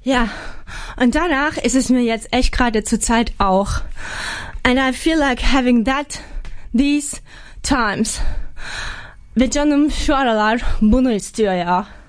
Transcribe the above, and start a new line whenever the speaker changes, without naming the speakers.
Ja, und danach ist es mir jetzt echt gerade zur Zeit auch. And I feel like having these times. Ve canım şu aralar bunu istiyor ya.